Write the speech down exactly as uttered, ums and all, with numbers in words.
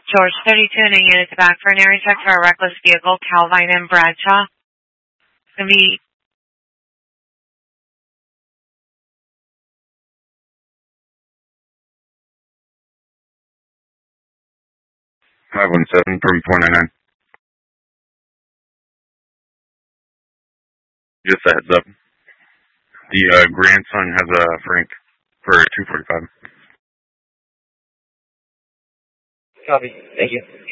George thirty-two and a unit back for an area check for a reckless vehicle, Calvine and Bradshaw. It's going to be five one seven from four nine nine. Just a heads up. The uh, grandson has a Frank for two forty-five. Copy. Thank you.